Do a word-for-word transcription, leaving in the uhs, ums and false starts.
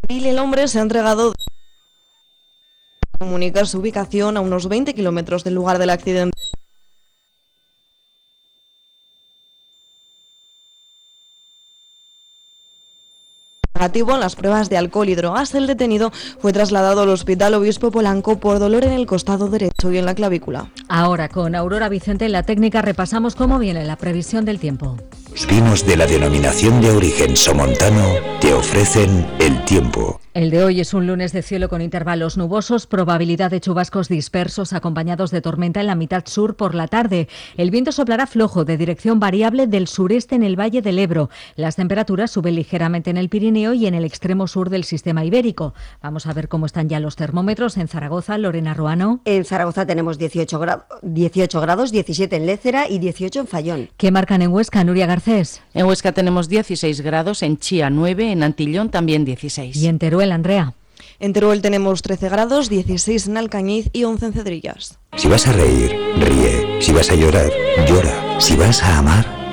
Y el hombre se ha entregado a comunicar su ubicación a unos veinte kilómetros del lugar del accidente. Negativo en las pruebas de alcohol y drogas, el detenido fue trasladado al Hospital Obispo Polanco por dolor en el costado derecho y en la clavícula. Ahora con Aurora Vicente en la técnica repasamos cómo viene la previsión del tiempo. Los vinos de la denominación de origen somontano te ofrecen el tiempo. El de hoy es un lunes de cielo con intervalos nubosos, probabilidad de chubascos dispersos acompañados de tormenta en la mitad sur por la tarde. El viento soplará flojo de dirección variable del sureste en el Valle del Ebro. Las temperaturas suben ligeramente en el Pirineo y en el extremo sur del sistema ibérico. Vamos a ver cómo están ya los termómetros en Zaragoza. Lorena Ruano. En Zaragoza tenemos dieciocho grados, diecisiete en Lécera y dieciocho en Fallón. ¿Qué marcan en Huesca, Nuria Garcés? En Huesca tenemos dieciséis grados, en Chía nueve, en Antillón también dieciséis. Y en Teruel, Andrea. En Teruel tenemos trece grados, dieciséis en Alcañiz y once en Cedrillas. Si vas a reír, ríe. Si vas a llorar, llora. Si vas a amar,